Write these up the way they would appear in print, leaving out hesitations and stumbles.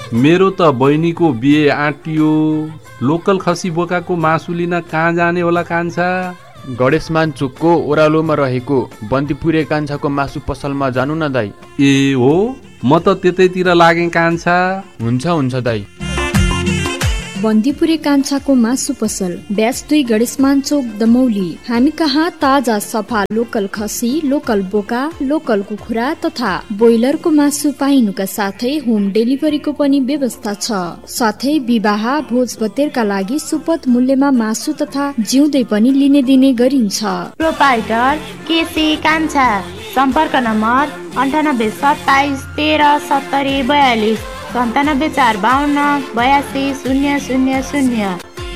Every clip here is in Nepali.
मेरो त बहिनीको बिहे आँटियो। लोकल खसी बोकाको मासु लिन कहाँ जाने होला कान्छा? गणेशमान चोकको ओह्रालोमा रहेको बन्दीपुरे कान्छाको मासु पसलमा जानु न दाई। ए हो, म त त्यतैतिर लागेँ कान्छा। हुन्छ दाई। बन्दीपुरे कान्छाको मासु पसल, ब्याच 2 गणेशमान चोक दमौली। हामी कहाँ ताजा सफा लोकल खसी, लोकल बोका, लोकल कुखुरा तथा ब्रोइलरको मासु पाइनुका साथै होम डेलिभरीको पनि व्यवस्था छ। साथै विवाह भोज भतेरका लागि सुपथ मूल्यमा मासु तथा जिउँदै पनि लिने दिने गरिन्छ। प्रोपाइटर केसी कान्छा, सम्पर्क नम्बर 98 27 13 70 42 97 452 82 000।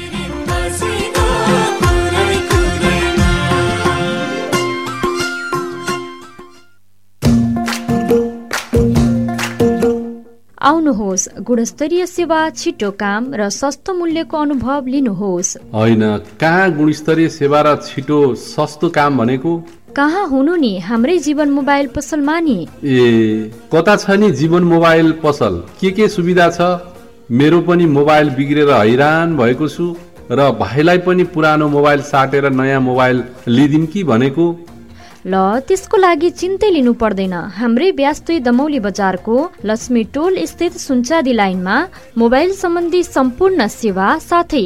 आउनुहोस्, गुणस्तरीय सेवा, छिटो काम र सस्तो मूल्यको अनुभव लिनुहोस्। होइन, कहाँ गुणस्तरीय सेवा र छिटो सस्तो काम भनेको? कहाँ हुनु नि, हाम्रै जीवन मोबाइल पसलमा नि। ए, कता छ नि जीवन मोबाइल पसल? के सुविधा छ? मेरो पनि मोबाइल बिग्रेर हैरान भएको छु र भाइलाई पनि पुरानो मोबाइल साटेर नयाँ मोबाइल लिदिम कि भनेको। ल, त्यसको लागि चिन्तै लिनु पर्दैन। हाम्रै ब्याच 2 दमौली बजारको लक्ष्मी टोल स्थित सुनचादी लाइनमा मोबाइल सम्बन्धी सम्पूर्ण सेवा साथै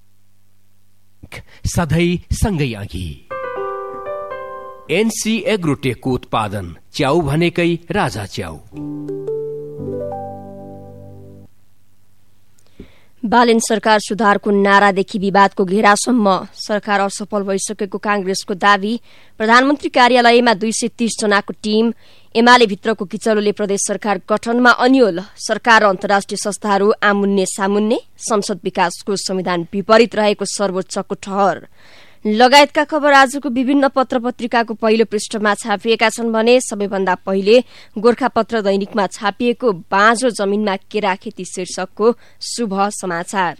सधैँ सँगै अघि। एनसी एग्रोटेकको उत्पादन, च्याउ भनेकै राजा च्याउ। बालेन सरकार सुधारको नारादेखि विवादको घेरासम्म सरकार असफल भइसकेको कांग्रेसको दावी। प्रधानमन्त्री कार्यालयमा 230 जनाको टीम। एमाले भित्रको किचलोले प्रदेश सरकार गठनमा अन्यल। सरकार र अन्तर्राष्ट्रिय संस्थाहरू आमुन्ने सामुन्ने। संसद विकासको संविधान विपरीत रहेको सर्वोच्चको ठहर लगायतका खबर आजको विभिन्न पत्र पत्रिकाको पहिलो पृष्ठमा छापिएका छन् भने सबैभन्दा पहिले गोरखापत्र दैनिकमा छापिएको बाँझो जमिनमा केरा खेती शीर्षकको शुभ समाचार।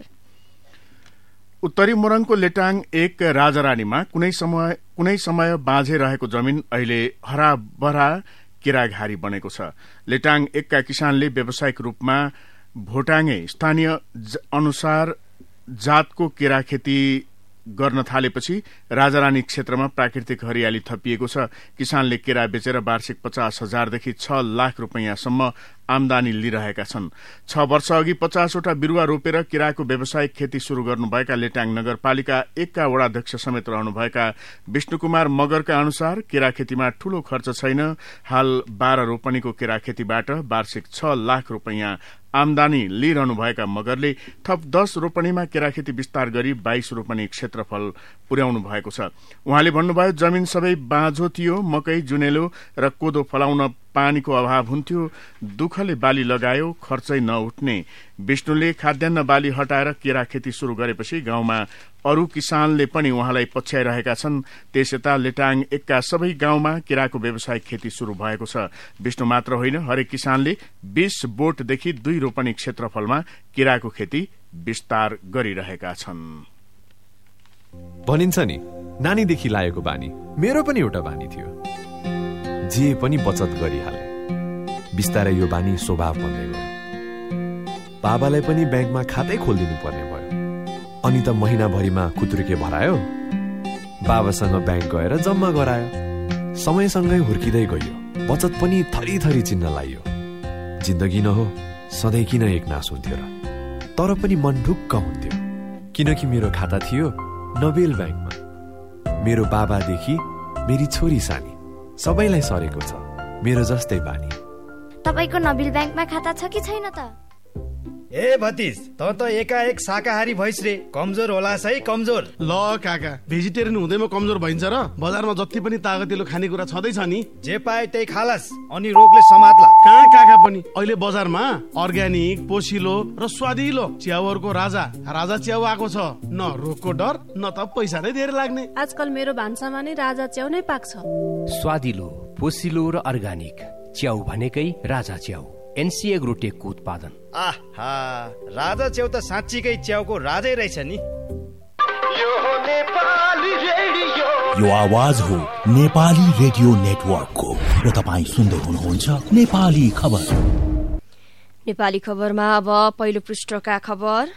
उत्तरी मोरङको लेटाङ 1 राजारानीमा कुनै समय बाँझे रहेको जमिन अहिले हराभरा केराघारी बनेको छ। लेटाङ 1 का किसानले व्यावसायिक रूपमा भोटाङे स्थानीय अनुसार जातको केरा खेती गर्न थालेपछि राजारानी क्षेत्रमा प्राकृतिक हरियाली थपिएको छ। किसानले केरा बेचेर वार्षिक 50,000 देखि 6 लाख रुपैयाँसम्म आमदानी लिइरहेका छन्। 6 वर्ष अघि 50 वटा बिरुवा रोपेर केराको व्यावसायिक खेती शुरू गर्नुभएका लेटाङ नगरपालिका 1 का वडाध्यक्ष समेत रहनुभएका विष्णुकुमार मगरका अनुसार केरा खेतीमा ठूलो खर्च छैन। हाल 12 रोपनीको केरा खेतीबाट वार्षिक 6 लाख रुपैयाँ आमदानी लिइरहनुभएका मगरले थप 10 रोपनीमा केराखेती विस्तार गरी 22 रोपनी क्षेत्रफल पुर्याउनु भएको छ। उहाँले भन्नुभयो, जमिन सबै बाँझो थियो। मकै, जुनेलो र कोदो फलाउन पानीको अभाव हुन्थ्यो। दुःखले बाली लगायो, खर्चै नउठ्ने। विष्णुले खाद्यान्न बाली हटाएर केरा खेती शुरू गरेपछि गाउँमा अरू किसानले पनि उहाँलाई पछ्याइरहेका छन्। त्यसयता लेटाङ 1 का सबै गाउँमा केराको व्यावसायिक खेती शुरू भएको छ। विष्णु मात्र होइन, हरेक किसानले 20 बोटदेखि 2 रोपनी क्षेत्रफलमा केराको खेती विस्तार गरिरहेका छन्। भनिन्छ नि, नानीदेखि लागेको बानी मेरो पनि एउटा बानी थियो। जे पनि बचत गरिहाले। बिस्तारै यो बानी स्वभाव बन्दै गयो। बाबालाई पनि ब्याङ्कमा खातै खोलिदिनु पर्ने भयो। अनि त महिनाभरिमा खुत्रुके भरायो। बाबासँग ब्याङ्क गएर जम्मा गरायो। समयसँगै हुर्किँदै गयो। बचत पनि थरी थरी चिन्न लाग्यो। जिन्दगी न हो, सधैँ किन एकनास हुन्थ्यो र? तर पनि मन ढुक्क हुन्थ्यो, किनकि मेरो खाता थियो नोबेल ब्याङ्कमा। मेरो बाबादेखि मेरी छोरी सानी सबैलाई सरेको छ मेरो जस्तै बानी। तपाईको नोबेल ब्याङ्कमा खाता छ कि छैन त? ए भतिज, त एकाएक शाकाहारी भइस रे। कमजोर होला सही, कमजोर। ल काका, भेजिटेरियन हुँदैमा कमजोर भइन्छ र? बजारमा जति पनि तागतिलो खानेकुरा छँदैछ नि, जे पाए त्यही खालास, अनि रोगले समात्ला। कहाँ काका पनि अहिले बजारमा अर्ग्यानिक, पोसिलो र स्वादिलो च्याउहरूको राजा च्याउ आएको छ। न रोगको डर, न त पैसा नै धेरै लाग्ने। आजकल मेरो भान्सामा नै राजा च्याउ नै पाक्छ। स्वादिलो, पोसिलो र अर्ग्यानिक च्याउ भनेकै राजा च्याउ। एनसी एग्रोटेकको उत्पादन। आहा, राजा च्याउ त साँच्चीकै च्याउको राजै रहेछ नि। यो आवाज हो नेपाली रेडियो नेटवर्कको र तपाईँ सुन्दै हुनुहुन्छ नेपाली खबर। नेपाली खबरमा अब पहिलो पृष्ठका खबर।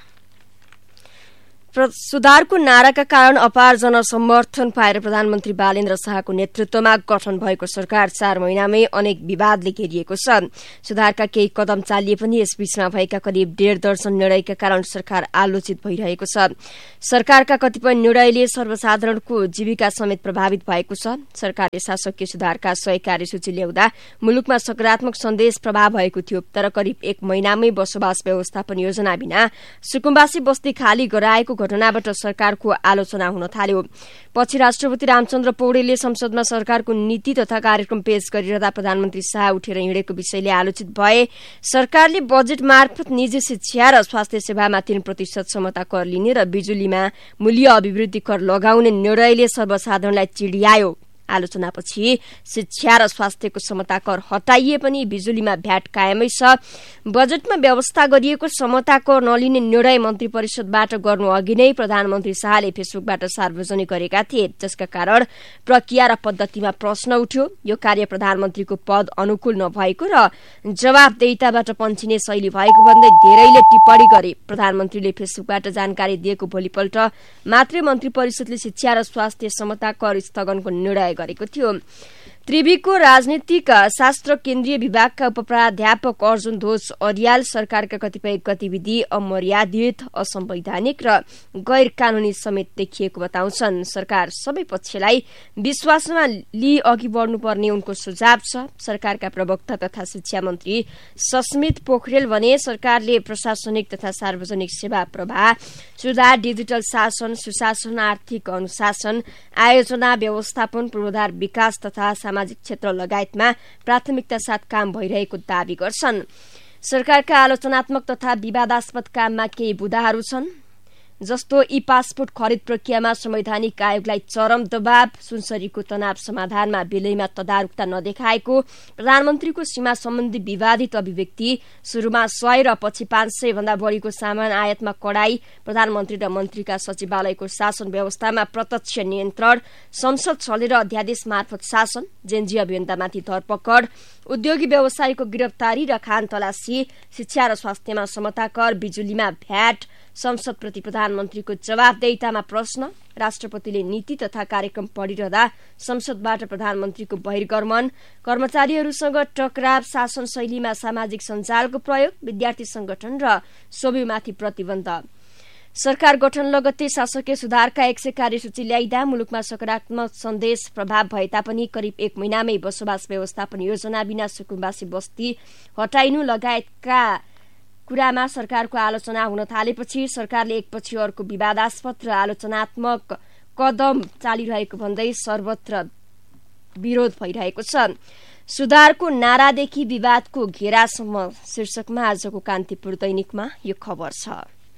सुधारको नाराका कारण अपार जनसमर्थन पाएर प्रधानमन्त्री बालेन्द्र शाहको नेतृत्वमा गठन भएको सरकार 4 महिनामै अनेक विवादले घेरिएको छ। सुधारका केही कदम चालिए पनि यसबीचमा भएका करिब 1.5 दर्जन निर्णयका कारण सरकार आलोचित भइरहेको छ। सरकारका कतिपय निर्णयले सर्वसाधारणको जीविका समेत प्रभावित भएको छ। सरकारले शासकीय सुधारका 100 कार्यसूची ल्याउँदा मुलुकमा सकारात्मक सन्देश प्रभाव भएको थियो, तर करिब 1 महिनामै बसोबास व्यवस्थापन योजना बिना सुकुम्बासी बस्ती खाली गराएको घटनाबाट सरकारको आलोचना हुन थाल्यो। पछि राष्ट्रपति रामचन्द्र पौडेलले संसदमा सरकारको नीति तथा कार्यक्रम पेश गरिरहँदा प्रधानमन्त्री शाह उठेर हिँडेको विषयले आलोचित भए। सरकारले बजेट मार्फत निजी शिक्षा र स्वास्थ्य सेवामा 3% क्षमता कर लिने र बिजुलीमा मूल्य अभिवृद्धि कर लगाउने निर्णयले सर्वसाधारणलाई चिडियायो। आलोचनापछि शिक्षा र स्वास्थ्यको क्षमता कर हटाइए पनि बिजुलीमा भ्याट कायमै छ। बजेटमा व्यवस्था गरिएको क्षमता कर नलिने निर्णय मन्त्री परिषदबाट गर्नु अघि नै प्रधानमन्त्री शाहले फेसबुकबाट सार्वजनिक गरेका थिए, जसका कारण प्रक्रिया र पद्धतिमा प्रश्न उठ्यो। यो कार्य प्रधानमन्त्रीको पद अनुकूल नभएको र जवाबदेहिताबाट पन्छिने शैली भएको भन्दै धेरैले टिप्पणी गरे। प्रधानमन्त्रीले फेसबुकबाट जानकारी दिएको भोलिपल्ट मात्रै मन्त्री परिषदले शिक्षा र स्वास्थ्य क्षमता कर स्थगनको निर्णय गरेको थियो। त्रिवीको राजनीतिक शास्त्र केन्द्रीय विभागका उपप्राध्यापक अर्जुन ध्वज अर्याल सरकारका कतिपय गतिविधि अमर्यादित, असंवैधानिक र गैर कानूनी समेत देखिएको बताउँछन्। सरकार सबै पक्षलाई विश्वासमा लिई अघि बढ्नुपर्ने उनको सुझाव छ। सरकारका प्रवक्ता तथा शिक्षा मन्त्री सस्मित पोखरेल भने सरकारले प्रशासनिक तथा सार्वजनिक सेवा प्रवाह सुधार, डिजिटल शासन, सुशासन, आर्थिक अनुशासन, आयोजना, व्यवस्थापन, पूर्वाधार विकास तथा सामाजिक क्षेत्र लगायतमा प्राथमिकता साथ काम भइरहेको दावी गर्छन्। सरकारका आलोचनात्मक तथा विवादास्पद काममा केही बुदाहरू छन्, जस्तो ई पासपोर्ट खरिद प्रक्रियामा संवैधानिक आयोगलाई चरम दबाव, सुनसरीको तनाव समाधानमा विलयमा तदारुकता नदेखाएको, प्रधानमन्त्रीको सीमा सम्बन्धी विवादित अभिव्यक्ति, सुरुमा 100 र पछि 500 भन्दा बढ़ीको सामान आयातमा कडाई, प्रधानमन्त्री र मन्त्रीका सचिवालयको शासन व्यवस्थामा प्रत्यक्ष नियन्त्रण, संसद छलेर अध्यादेश मार्फत शासन, जेनजी अभियन्तामाथि धरपकड, उद्योगी व्यवसायीको गिरफ्तारी र खान तलासी, शिक्षा र स्वास्थ्यमा समता कर, बिजुलीमा भ्याट, संसदप्रति प्रधानमन्त्रीको जवाबदेहितामा प्रश्न, राष्ट्रपतिले नीति तथा कार्यक्रम पढिरहँदा संसदबाट प्रधानमन्त्रीको बहिर्गमन, कर्मचारीहरूसँग टकराव, शासन शैलीमा सामाजिक सञ्जालको प्रयोग, विद्यार्थी संगठन र सोभिमाथि प्रतिबन्ध। सरकार गठन लगत्तै शासकीय सुधारका 100 कार्यसूची ल्याइदा मुलुकमा सकारात्मक सन्देश प्रभाव भए तापनि करिब 1 महिनामै बसोबास व्यवस्थापन योजना बिना सुकुम्बासी बस्ती हटाइनु लगायतका कुरामा सरकारको आलोचना हुन थालेपछि सरकारले एकपछि अर्को विवादास्पद र आलोचनात्मक कदम चालिरहेको भन्दै सर्वत्र विरोध भइरहेको छ। सुधारको नारादेखि विवादको घेरासम्म शीर्षकमा आजको कान्तिपुर दैनिकमा यो खबर छ।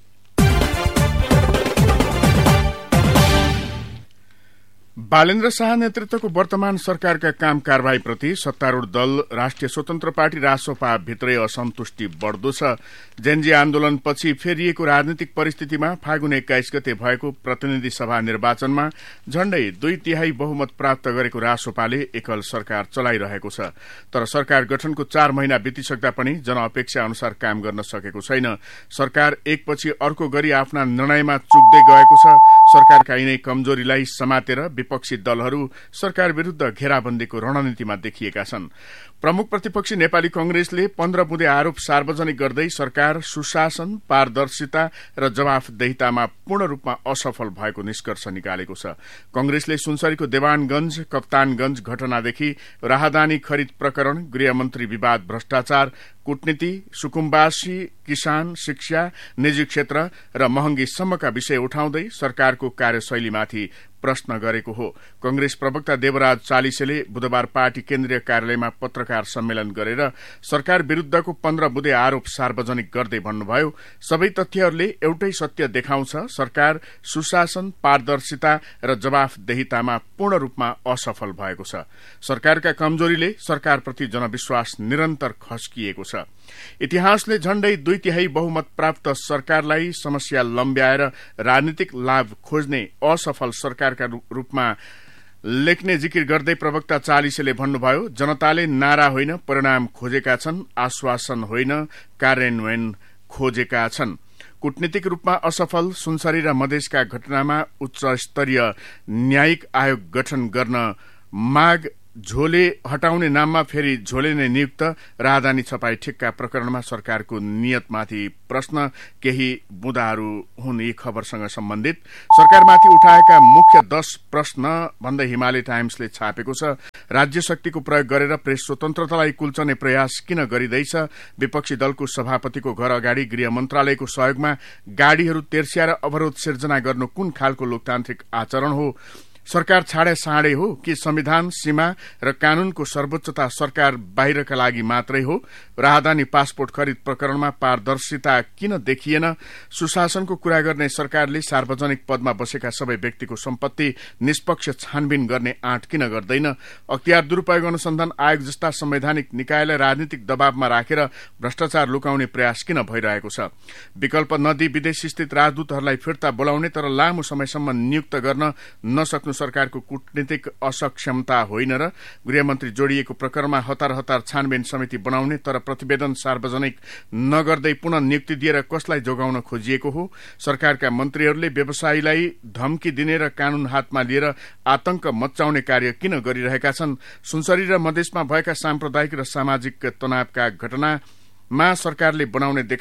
बालेन्द्र शाह नेतृत्वको वर्तमान सरकारका काम कारवाहीप्रति सत्तारूढ़ दल राष्ट्रिय स्वतन्त्र पार्टी रासोपा भित्रै असन्तुष्टि बढ्दो छ। जेनजी आन्दोलनपछि फेरिएको राजनीतिक परिस्थितिमा फागुन 21 गते भएको प्रतिनिधि सभा निर्वाचनमा झण्डै 2/3 बहुमत प्राप्त गरेको रासोपाले एकल सरकार चलाइरहेको छ। तर सरकार गठनको 4 महिना बितिसक्दा पनि जनअपेक्षा अनुसार काम गर्न सकेको छैन। सरकार एकपछि अर्को गरी आफ्ना निर्णयमा चुक्दै गएको छ। सरकारका यिनै कमजोरीलाई समातेर विपक्षी दलहरू सरकार विरूद्ध घेराबन्दीको रणनीतिमा देखिएका छन्। प्रमुख प्रतिपक्षी नेपाली कंग्रेसले 15 बुँदे आरोप सार्वजनिक गर्दै सरकार सुशासन, पारदर्शिता र जवाफदेहितामा पूर्ण रूपमा असफल भएको निष्कर्ष निकालेको छ। कंग्रेसले सुनसरीको देवानगंज, कप्तानगंज घटनादेखि राहदानी खरिद प्रकरण, गृहमन्त्री विवाद, भ्रष्टाचार, कूटनीति, सुकुम्बासी, किसान, शिक्षा, निजी क्षेत्र र महँगीसम्मका विषय उठाउँदै सरकारको कार्यशैलीमाथि प्रश्न गरेको हो। कंग्रेस प्रवक्ता देवराज चालिसेले बुधबार पार्टी केन्द्रीय कार्यालयमा पत्रकार सम्मेलन गरेर सरकार विरूद्धको 15 बुँदे आरोप सार्वजनिक गर्दै भन्नुभयो, सबै तथ्यहरूले एउटै सत्य देखाउँछ, सरकार सुशासन, पारदर्शिता र जवाफदेहितामा पूर्ण रूपमा असफल भएको छ। सरकारका कमजोरीले सरकारप्रति जनविश्वास निरन्तर खस्किएको छ। इतिहासले झण्डै 2/3 बहुमत प्राप्त सरकारलाई समस्या लम्ब्याएर राजनीतिक लाभ खोज्ने असफल सरकारका रूपमा लेख्ने जिकिर गर्दै प्रवक्ता 40ले भन्नुभयो, जनताले नारा होइन परिणाम खोजेका छन्, आश्वासन होइन कार्यान्वयन खोजेका छन्। कूटनीतिक रूपमा असफल सुनसरी र मधेसका घटनामा उच्च स्तरीय न्यायिक आयोग गठन गर्न माग। झोले हटाउने नाममा फेरि झोले नै नियुक्त। राहदानी छपाई ठेक्का प्रकरणमा सरकारको नियतमाथि प्रश्न। केही बुँदाहरू हुन् यी खबरसँग सम्बन्धित। सरकारमाथि उठाएका मुख्य 10 प्रश्न भन्दै हिमालय टाइम्सले छापेको छ। राज्य शक्तिको प्रयोग गरेर प्रेस स्वतन्त्रतालाई कुल्चने प्रयास किन गरिँदैछ? विपक्षी दलको सभापतिको घर अगाडि गृह मन्त्रालयको सहयोगमा गाड़ीहरू तेर्स्याएर अवरोध सिर्जना गर्नु कुन खालको लोकतान्त्रिक आचरण हो? सरकार छाडे साँडे हो कि संविधान, सीमा र कानूनको सर्वोच्चता सरकार बाहिरका लागि मात्रै हो? राहदानी पासपोर्ट खरिद प्रकरणमा पारदर्शिता किन देखिएन? सुशासनको कुरा गर्ने सरकारले सार्वजनिक पदमा बसेका सबै व्यक्तिको सम्पत्ति निष्पक्ष छानबिन गर्ने आँट किन गर्दैन? अख्तियार दुरूपयोग अनुसन्धान आयोग जस्ता संवैधानिक निकायलाई राजनीतिक दबावमा राखेर भ्रष्टाचार लुकाउने प्रयास किन भइरहेको छ? विकल्प नदी विदेश स्थित राजदूतहरूलाई फिर्ता बोलाउने तर लामो समयसम्म नियुक्त गर्न नसक्नु सरकारको कूटनीतिक असक्षमता होइन र? गृहमन्त्री जोडिएको प्रकरणमा हतार हतार छानबिन समिति बनाउने तर प्रतिवेदन सार्वजनिक नगर्दै पुनः नियुक्ति दिएर कसलाई जोगाउन खोजिएको हो? सरकारका मन्त्रीहरूले व्यवसायीलाई धम्की दिने र कानून हातमा लिएर आतंक मच्चाउने कार्य किन गरिरहेका छन्? सुनसरी र मधेसमा भएका साम्प्रदायिक र सामाजिक तनावका घटनामा सरकारले बनाउने